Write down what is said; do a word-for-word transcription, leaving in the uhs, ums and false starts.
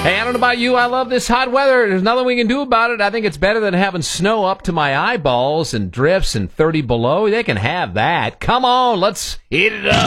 Hey, I don't know about you. I love this hot weather. There's nothing we can do about it. I think it's better than having snow up to my eyeballs and drifts and thirty below. They can have that. Come on, let's heat it up.